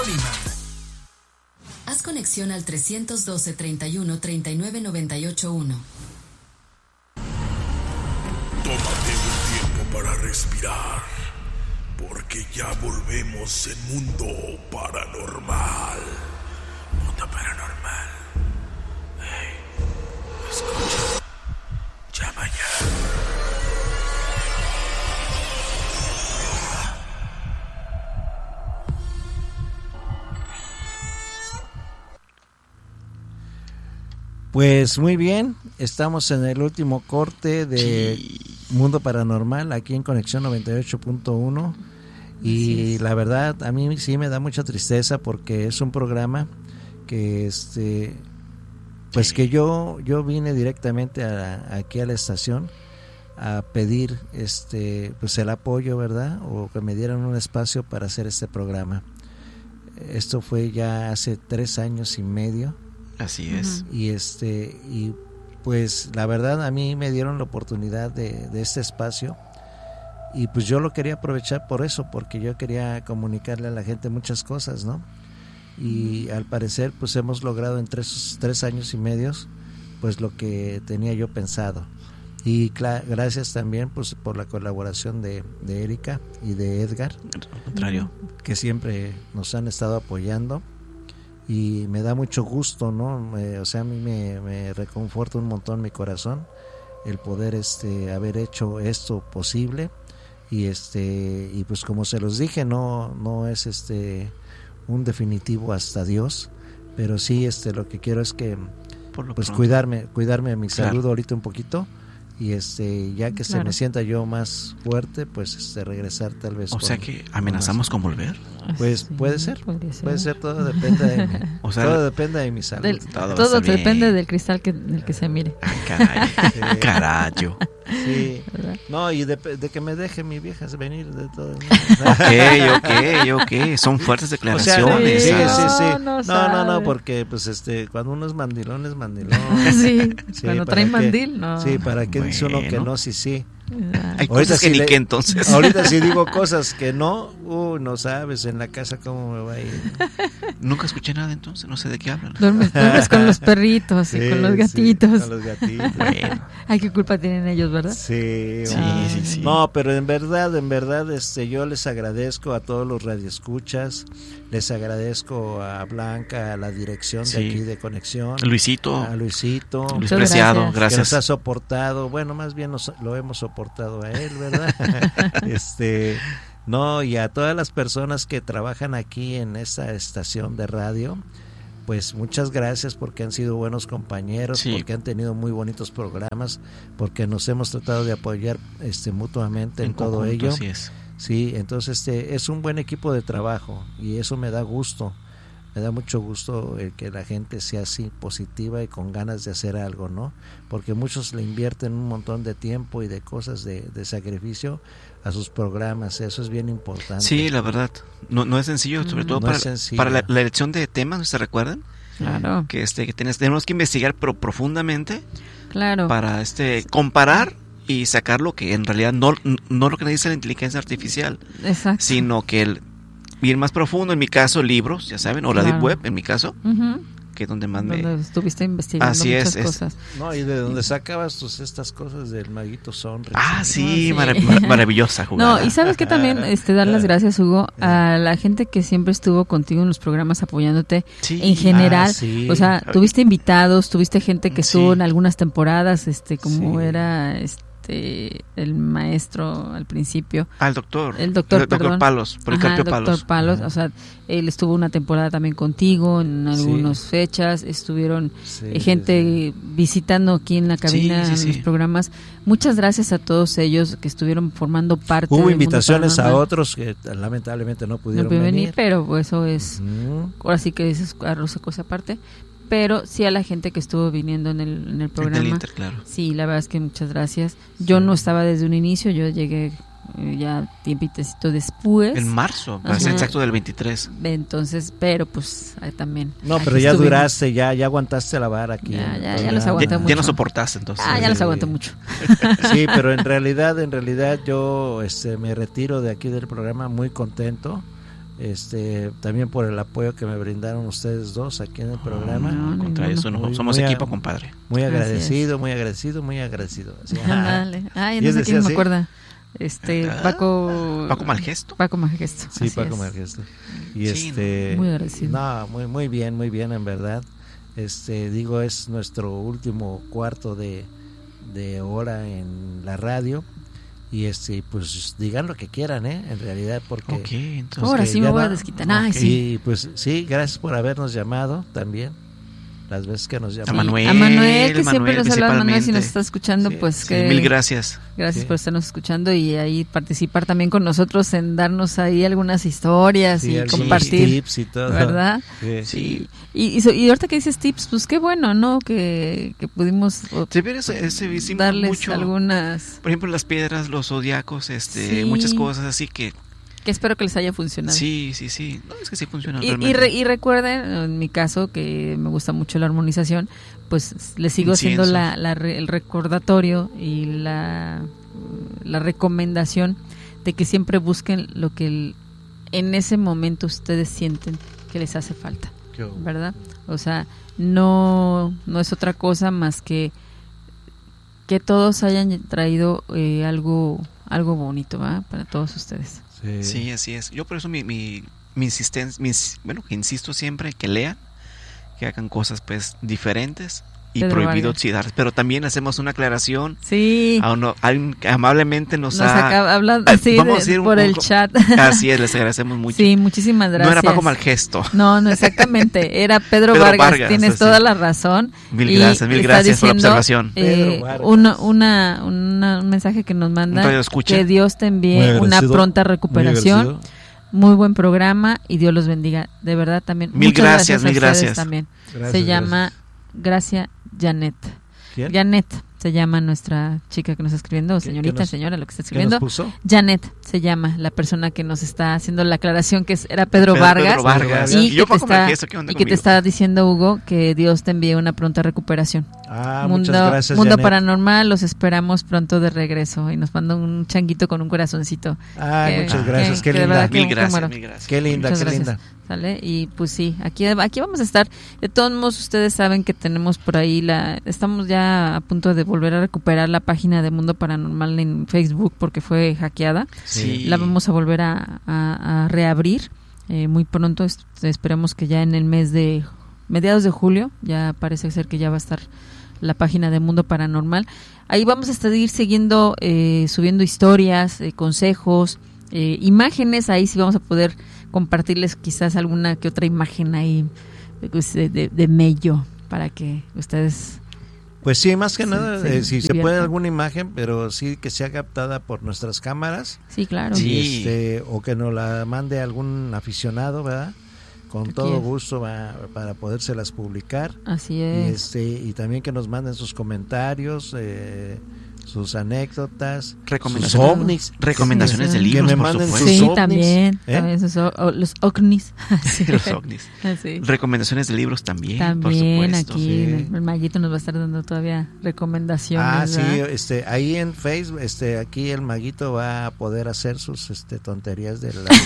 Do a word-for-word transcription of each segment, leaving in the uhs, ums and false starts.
Colima. Haz conexión al trescientos doce, treinta y uno, treinta y nueve, noventa y ocho, uno. Tómate un tiempo para respirar, porque ya volvemos en Mundo Paranormal. Mundo Paranormal. Hey, escucha. Llama ya. Pues muy bien, estamos en el último corte de Sí. Mundo Paranormal aquí en Conexión noventa y ocho punto uno y la verdad a mí sí me da mucha tristeza porque es un programa que este pues que yo yo vine directamente a, aquí a la estación a pedir este pues el apoyo, ¿verdad? O que me dieran un espacio para hacer este programa. Esto fue ya hace tres años y medio. Así es. Uh-huh. Y este y pues la verdad a mí me dieron la oportunidad de, de este espacio y pues yo lo quería aprovechar por eso, porque yo quería comunicarle a la gente muchas cosas, ¿no? Y al parecer pues hemos logrado en tres, tres años y medios pues lo que tenía yo pensado. Y cla- gracias también pues por la colaboración de, de Erika y de Edgar, Al contrario, que siempre nos han estado apoyando. Y me da mucho gusto, ¿no? Eh, o sea, a mí me, me reconforta un montón mi corazón el poder este haber hecho esto posible y este y pues como se los dije, no no es este un definitivo hasta Dios, pero sí este lo que quiero es que por lo pues pronto. cuidarme cuidarme de mi Claro. salud ahorita un poquito y este ya que Claro. se me sienta yo más fuerte, pues este regresar tal vez. O con, sea que amenazamos con volver. Pues Sí, puede ser, podría ser. puede ser, todo depende de mí. O sea, todo depende de mi salud. Del- Todo va a todo estar bien. depende del cristal que, del que se mire. Ay, caray. Sí. Carayo. Sí. ¿Verdad? No, y de, de que me deje mi vieja venir de todo. Ok, ok, ok. Son fuertes O sea, declaraciones. sí, sí, ah. sí. No, No, no no, no, sabe. porque pues este, cuando uno es mandilón es mandilón. Sí, Sí, cuando ¿para trae qué? mandil, no. Sí, ¿para qué dice uno que Bueno. no? Sí, sí. Ah, Hay Ahorita cosas que sí ni le- que entonces. Ahorita si digo cosas que no, uh, no sabes en la casa cómo me va a ir. Nunca escuché nada entonces, no sé de qué hablan. Duermes, duermes con los perritos y Sí, con los sí, gatitos. con los gatitos. Bueno, Ay, qué culpa tienen ellos, ¿verdad? Sí, sí, hombre. sí, sí. No, pero en verdad, en verdad, este, yo les agradezco a todos los radioescuchas, les agradezco a Blanca, a la dirección Sí. de aquí de Conexión, Luisito, a Luisito, Luis Muchas Preciado, gracias. que gracias. nos ha soportado, bueno, más bien nos, lo hemos soportado a él, ¿verdad? este, no, y a todas las personas que trabajan aquí en esta estación de radio, pues muchas gracias porque han sido buenos compañeros, Sí. porque han tenido muy bonitos programas, porque nos hemos tratado de apoyar este mutuamente en, todo conjunto, ello. Así es. Sí, entonces este es un buen equipo de trabajo y eso me da gusto. Me da mucho gusto el que la gente sea así positiva y con ganas de hacer algo, ¿no? Porque muchos le invierten un montón de tiempo y de cosas de, de sacrificio a sus programas, eso es bien importante. Sí, la verdad. No, no es sencillo, sobre Mm. todo No para, es sencillo. para la, la elección de temas, ¿no se recuerdan? Claro, Que este que tienes, tenemos que investigar pero profundamente claro. para este comparar y sacar lo que en realidad no, no lo que nos dice la inteligencia artificial, Exacto. sino que el ir más profundo, en mi caso libros, ya saben, o la Claro. deep web, en mi caso, Ujú. que es donde más me... Donde estuviste investigando Así muchas es, es- cosas. No, y de donde sacabas tus estas cosas del maguito Sonri. Ah, sí, sí. marav- mar- maravillosa jugada. No, y sabes que también este dar las gracias, Hugo, a la gente que siempre estuvo contigo en los programas apoyándote Sí. en general. Ah, sí. O sea, tuviste invitados, tuviste gente que Sí. estuvo en algunas temporadas, este como Sí. era este el maestro al principio. Al doctor. El doctor, el doctor perdón. Palos, Ajá, Policarpio el doctor Palos. Palos, Ajá. o sea, él estuvo una temporada también contigo en algunas fechas, estuvieron Sí, eh, gente visitando aquí en la cabina Sí, sí, en los sí. programas. Muchas gracias a todos ellos que estuvieron formando parte. Hubo del Mundo invitaciones a Paranormal. otros que lamentablemente no No pudieron pueden venir, venir. pero eso es, Ujú. ahora sí que es arroz cosa aparte, pero sí a la gente que estuvo viniendo en el, en el En programa. el Inter, claro. Sí, la verdad es que muchas gracias. Yo no estaba desde un inicio, yo llegué eh, ya tiempitecito después. En marzo, para ser Ajá. exacto del veintitrés. Entonces, pero pues ahí también. No, aquí pero ya estuvimos. duraste, ya ya aguantaste la vara aquí. Ya, en el ya, ya programa. los aguanté Ya, mucho. ya no soportaste entonces. Ah, ya Sí. los aguanto mucho. Sí, pero en realidad, en realidad yo este, me retiro de aquí del programa muy contento, este también por el apoyo que me brindaron ustedes dos aquí en el programa. No, al contrario, eso no, muy, somos muy equipo, a, compadre. Muy agradecido, muy agradecido, muy agradecido. Así, Dale. Ay, no sé quién me acuerda. Este, ah, Paco Paco Malgesto. Paco Malgesto. Sí, así Paco es. Malgesto. Y Sí, este no, muy agradecido. No, muy muy bien, muy bien en verdad. Este, digo, es nuestro último cuarto de de hora en la radio. Y este, pues digan lo que quieran, ¿eh? En realidad, porque okay, entonces, ahora sí me voy no, a desquitar. Ay, okay. sí. Y pues sí, gracias por habernos llamado también. Las veces que nos llaman. A Manuel, a Manuel, que Manuel, siempre nos habla. Manuel, si nos está escuchando, sí, pues sí, que mil gracias. Gracias sí. por estarnos escuchando y ahí participar también con nosotros en darnos ahí algunas historias sí, y compartir, tips y todo, ¿verdad? Sí. Sí. Y, y, so, y ahorita que dices tips, pues qué bueno, ¿no? Que, que pudimos o, Sí, pero ese, ese hicimos darles mucho, algunas, por ejemplo, las piedras, los zodiacos, este, Sí. muchas cosas así que que espero que les haya funcionado. sí, sí, sí. No, es que sí funciona Y, realmente. y, re, y recuerden, en mi caso, que me gusta mucho la armonización, pues les sigo haciendo la, la, el recordatorio y la, la recomendación de que siempre busquen lo que el, en ese momento ustedes sienten que les hace falta, ¿verdad? O sea, no, no es otra cosa más que que todos hayan traído eh, algo algo bonito, ¿verdad? Para todos ustedes. Sí. Sí, así es. Yo por eso mi, mi, mi insistencia, mis, bueno, que insisto siempre que lean, que hagan cosas pues diferentes y Pedro prohibido Vargas. oxidar. Pero también hacemos una aclaración. Sí. A uno, alguien que amablemente nos, Nos ha acaba, habla, sí, vamos de, a decir por un, el un, chat. Así es, les agradecemos mucho. Sí, muchísimas gracias. No era Paco Malgesto. No, no, exactamente. Era Pedro, Pedro Vargas. Vargas, Tienes así. toda la razón. Mil Y gracias, mil está gracias por la diciendo, observación. Eh, Vargas. una, una, una, un mensaje que nos manda. Un radio escucha. Que Dios te Muy envíe una agradecido, pronta muy recuperación. agradecido. Muy buen programa y Dios los bendiga. De verdad también. Mil Muchas gracias, a mil ustedes gracias. También. Gracias, Se llama gracias. Gracia Janet. ¿Quién? Janet se llama nuestra chica que nos está escribiendo, o ¿Qué- señorita, qué nos- señora, lo que está ¿Qué nos escribiendo. puso? Janet se llama la persona que nos está haciendo la aclaración, que es- era Pedro, Pedro- Vargas. Pedro Vargas. Y, Y yo que, te Paco está, Malgesto, ¿qué onda y que te conmigo? está diciendo, Hugo, que Dios te envíe una pronta recuperación. Ah, Mundo, muchas gracias, Mundo Janet. Paranormal, los esperamos pronto de regreso. Y nos manda un changuito con un corazoncito. Ah, Que- muchas gracias, que- qué que de linda. verdad que- Mil que gracias, muero. mil gracias. Qué linda, Muchas qué gracias. linda. ¿Sale? Y pues sí, aquí, aquí vamos a estar. De todos modos, ustedes saben que tenemos por ahí la... Estamos ya a punto de volver a recuperar la página de Mundo Paranormal en Facebook porque fue hackeada. Sí. La vamos a volver a, a, a reabrir eh, muy pronto. Es- esperemos que ya en el mes de... mediados de julio, ya parece ser que ya va a estar la página de Mundo Paranormal. Ahí vamos a estar ir siguiendo, eh, subiendo historias, eh, consejos, eh, imágenes. Ahí sí vamos a poder compartirles quizás alguna que otra imagen ahí de, de, de mello para que ustedes... Pues sí, más que Sí, nada, sí, eh, si se diviertan. puede alguna imagen, pero sí que sea captada por nuestras cámaras, Sí, claro. Sí. y este, o que nos la mande algún aficionado, ¿verdad? Con Que todo quiera. gusto va, para podérselas publicar. Así Y, es. este, y también que nos manden sus comentarios, eh, sus anécdotas, sus Recomendaciones. ovnis. Recomendaciones Sí, de sí. libros, Que me por manden supuesto. Sí, ovnis, también. ¿eh? también esos o- o- los ovnis. Sí. Los ovnis. Sí. Recomendaciones de libros también, por También supuesto. aquí sí. el, el Maguito nos va a estar dando todavía recomendaciones. Ah, sí, ¿verdad? este, ahí en Facebook, este, aquí el Maguito va a poder hacer sus este, tonterías de la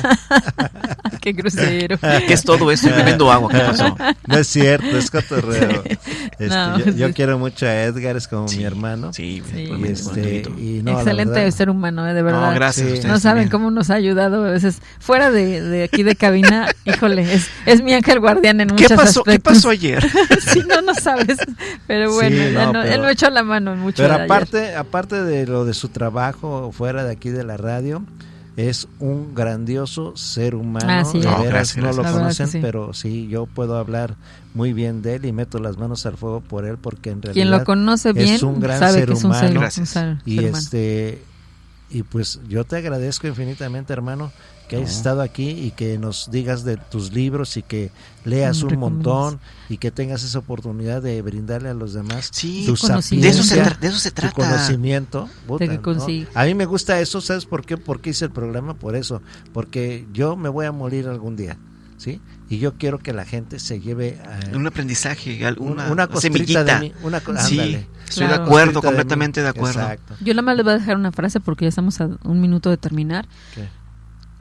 Qué grosero. ¿Qué es todo esto? Bebiendo agua, ¿qué pasó? No es cierto, es cotorreo. Este, No, yo, pues yo es- quiero mucho a Edgar, es como Sí, mi hermano. Sí, Sí. Y, bonito, este, bonito. y no, la Excelente verdad, ser humano, ¿eh? De verdad. No, gracias. Sí. a ustedes No saben también. cómo nos ha ayudado a veces fuera de, de aquí de cabina. Híjole, es, es mi ángel guardián en ¿Qué muchos pasó? ¿Qué aspectos. pasó ayer? Sí, no, no sabes. Pero bueno, Sí, ya no, no, pero- él no echó la mano en mucho Pero de ayer. aparte, aparte de lo de su trabajo fuera de aquí de la radio, es un grandioso ser humano. Ah, sí, de es. No, veras, gracias, no gracias. lo La verdad conocen, que sí. pero sí, yo puedo hablar muy bien de él y meto las manos al fuego por él porque en realidad Quien lo conoce bien es un gran sabe ser que es un ser, humano. un Gracias. ser- y ser humano. este y pues yo te agradezco infinitamente, hermano, que hayas No. estado aquí y que nos digas de tus libros y que leas Mm, un recomiendas. montón y que tengas esa oportunidad de brindarle a los demás Sí, tu conocimiento. De eso se, sapiencia, tra- de eso se tu trata. conocimiento. Puta, que ¿no? consigue. A mí me gusta eso, ¿sabes por qué? Porque hice el programa por eso, porque yo me voy a morir algún día, ¿sí? Y yo quiero que la gente se lleve a, Un aprendizaje, alguna una costrita semillita. de mí, una co- Sí, ándale. estoy Claro. de acuerdo, Costrita completamente mí. de acuerdo. Exacto. Yo nada más les voy a dejar una frase porque ya estamos a un minuto de terminar. ¿Qué?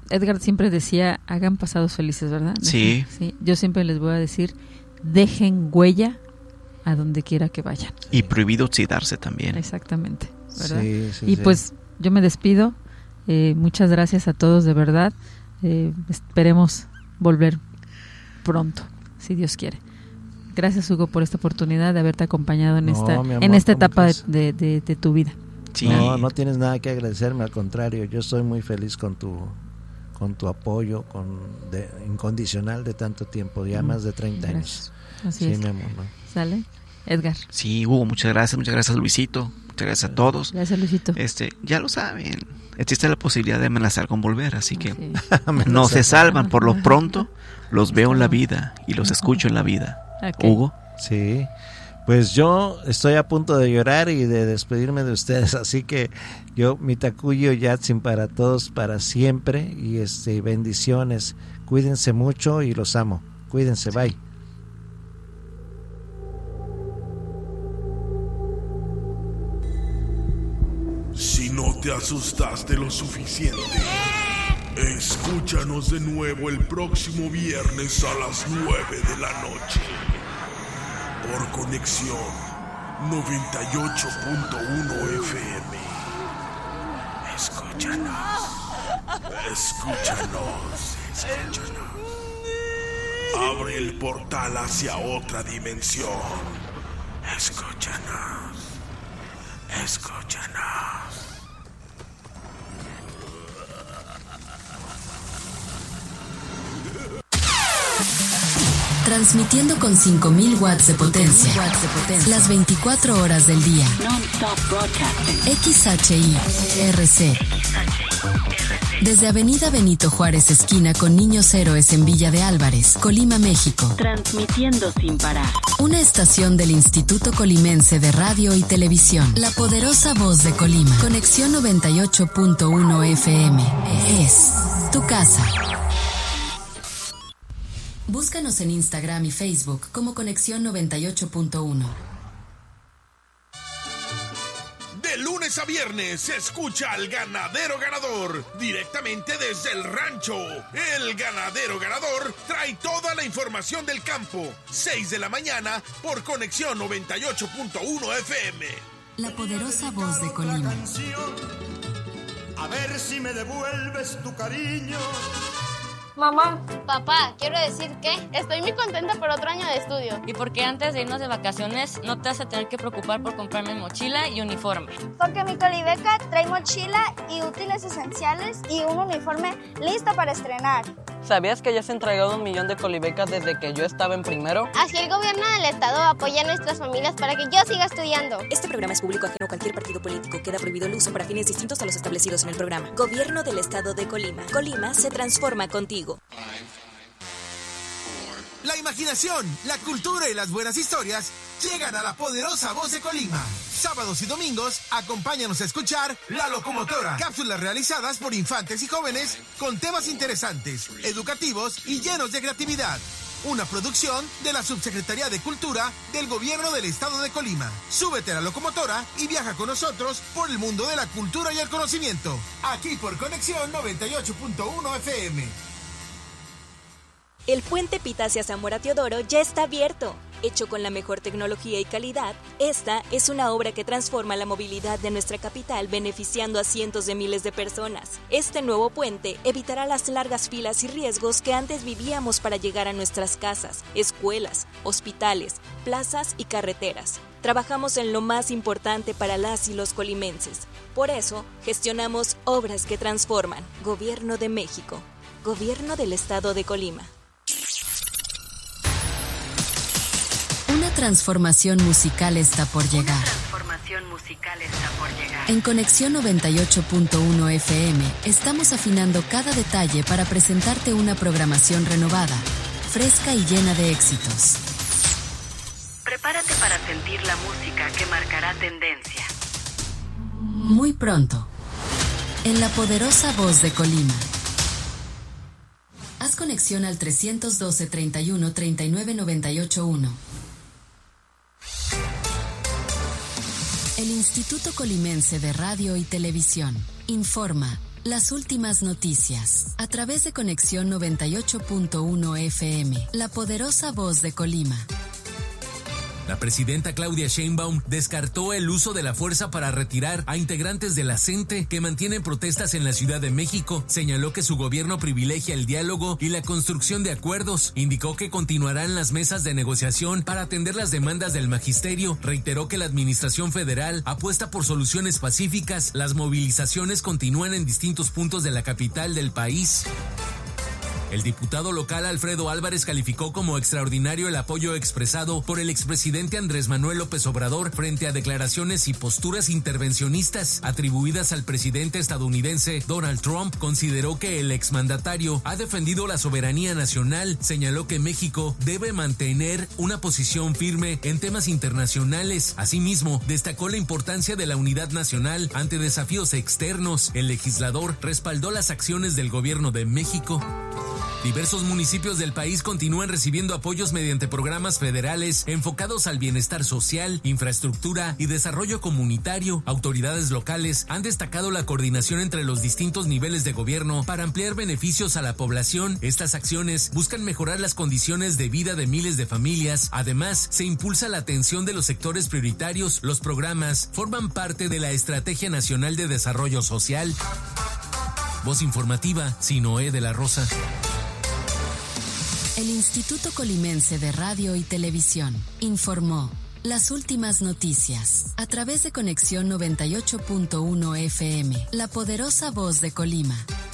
Edgar siempre decía, hagan pasados felices, ¿verdad? Dejen, sí. sí. Yo siempre les voy a decir, dejen huella a donde quiera que vayan. Y prohibido oxidarse también. Exactamente, ¿verdad? Sí, sí, y sí. pues yo me despido. Eh, muchas gracias a todos, de verdad. Eh, esperemos volver pronto, si Dios quiere. Gracias, Hugo, por esta oportunidad de haberte acompañado en No, esta mi amor, en esta ¿cómo etapa de, crees? de, de, de tu vida. Sí. No, no tienes nada que agradecerme, al contrario, yo estoy muy feliz con tu con tu apoyo, con de, incondicional de tanto tiempo, ya más de treinta Gracias. años. Así Sí, es. mi amor, ¿no? ¿Sale? Edgar. Sí, Hugo, muchas gracias, muchas gracias, Luisito. Muchas gracias a todos. Gracias, Luisito. Este, ya lo saben, existe la posibilidad de amenazar con volver, así que Sí. no se salvan. Por lo pronto, los veo en la vida y los escucho en la vida. Ok. Hugo. Sí, pues yo estoy a punto de llorar y de despedirme de ustedes, así que yo, mi Takuyo Yatsin para todos, para siempre, y este bendiciones, cuídense mucho y los amo, cuídense, bye. Si no te asustaste lo suficiente, escúchanos de nuevo el próximo viernes a las nueve de la noche. Por Conexión noventa y ocho punto uno F M. Escúchanos. Escúchanos. Escúchanos. Abre el portal hacia otra dimensión. Escúchanos. Escúchanos. Transmitiendo con cinco mil watts de potencia. Las veinticuatro horas del día. X H I R C. Desde Avenida Benito Juárez, esquina con Niños Héroes en Villa de Álvarez, Colima, México. Transmitiendo sin parar. Una estación del Instituto Colimense de Radio y Televisión. La poderosa voz de Colima. Conexión noventa y ocho punto uno F M. Es tu casa. Búscanos en Instagram y Facebook como Conexión noventa y ocho punto uno. De lunes a viernes se escucha al Ganadero Ganador directamente desde el rancho. El Ganadero Ganador trae toda la información del campo. seis de la mañana por Conexión noventa y ocho punto uno F M. La poderosa voz de Colima. A ver si me devuelves tu cariño. Mamá, papá, quiero decir que estoy muy contenta por otro año de estudio. Y porque antes de irnos de vacaciones no te vas a tener que preocupar por comprarme mochila y uniforme. Porque mi Colibeca trae mochila y útiles esenciales y un uniforme listo para estrenar. ¿Sabías que ya se han entregado un millón de colibecas desde que yo estaba en primero? Así el gobierno del estado apoya a nuestras familias para que yo siga estudiando. Este programa es público ajeno a cualquier partido político. Queda prohibido el uso para fines distintos a los establecidos en el programa. Gobierno del estado de Colima. Colima se transforma contigo. La imaginación, la cultura y las buenas historias llegan a la poderosa voz de Colima. Sábados y domingos, acompáñanos a escuchar La Locomotora. Cápsulas realizadas por infantes y jóvenes con temas interesantes, educativos y llenos de creatividad. Una producción de la Subsecretaría de Cultura del Gobierno del Estado de Colima. Súbete a La Locomotora y viaja con nosotros por el mundo de la cultura y el conocimiento. Aquí por Conexión noventa y ocho punto uno F M. El puente Pitacia Zamora Teodoro ya está abierto. Hecho con la mejor tecnología y calidad, esta es una obra que transforma la movilidad de nuestra capital, beneficiando a cientos de miles de personas. Este nuevo puente evitará las largas filas y riesgos que antes vivíamos para llegar a nuestras casas, escuelas, hospitales, plazas y carreteras. Trabajamos en lo más importante para las y los colimenses. Por eso, gestionamos obras que transforman. Gobierno de México. Gobierno del Estado de Colima. Una transformación musical está por llegar. Una transformación musical está por llegar. En Conexión noventa y ocho punto uno F M estamos afinando cada detalle para presentarte una programación renovada, fresca y llena de éxitos. Prepárate para sentir la música que marcará tendencia. Muy pronto, en la poderosa voz de Colima. Haz conexión al trescientos doce, treinta y uno, treinta y nueve, noventa y ocho uno. El Instituto Colimense de Radio y Televisión informa las últimas noticias, a través de Conexión noventa y ocho punto uno F M, la poderosa voz de Colima. La presidenta Claudia Sheinbaum descartó el uso de la fuerza para retirar a integrantes de la C E N T E que mantienen protestas en la Ciudad de México. Señaló que su gobierno privilegia el diálogo y la construcción de acuerdos. Indicó que continuarán las mesas de negociación para atender las demandas del magisterio. Reiteró que la administración federal apuesta por soluciones pacíficas. Las movilizaciones continúan en distintos puntos de la capital del país. El diputado local Alfredo Álvarez calificó como extraordinario el apoyo expresado por el expresidente Andrés Manuel López Obrador frente a declaraciones y posturas intervencionistas atribuidas al presidente estadounidense Donald Trump. Consideró que el exmandatario ha defendido la soberanía nacional. Señaló que México debe mantener una posición firme en temas internacionales. Asimismo, destacó la importancia de la unidad nacional ante desafíos externos. El legislador respaldó las acciones del gobierno de México. Diversos municipios del país continúan recibiendo apoyos mediante programas federales enfocados al bienestar social, infraestructura y desarrollo comunitario. Autoridades locales han destacado la coordinación entre los distintos niveles de gobierno para ampliar beneficios a la población. Estas acciones buscan mejorar las condiciones de vida de miles de familias. Además, se impulsa la atención de los sectores prioritarios. Los programas forman parte de la Estrategia Nacional de Desarrollo Social. Voz informativa, Sinoé de la Rosa. El Instituto Colimense de Radio y Televisión informó las últimas noticias a través de Conexión noventa y ocho punto uno F M, la poderosa voz de Colima.